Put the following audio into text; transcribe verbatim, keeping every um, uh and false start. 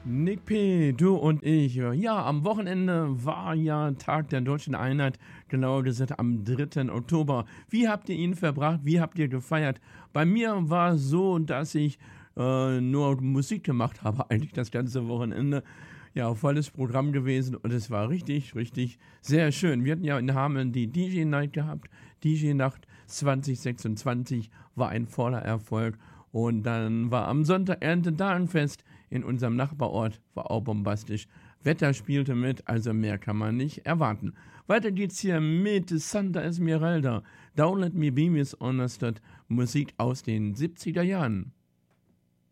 Nick P., du und ich. Ja, am Wochenende war ja Tag der Deutschen Einheit, genauer gesagt am dritten Oktober. Wie habt ihr ihn verbracht? Wie habt ihr gefeiert? Bei mir war es so, dass ich äh, nur Musik gemacht habe, eigentlich das ganze Wochenende. Ja, volles Programm gewesen und es war richtig, richtig sehr schön. Wir hatten ja in Hameln die D J-Night gehabt. D J-Nacht zwanzig sechsundzwanzig war ein voller Erfolg. Und dann war am Sonntag Erntedankfest in unserem Nachbarort, war auch bombastisch. Wetter spielte mit, also mehr kann man nicht erwarten. Weiter geht's hier mit Santa Esmeralda. Don't Let Me Be Misunderstood, Musik aus den siebziger Jahren.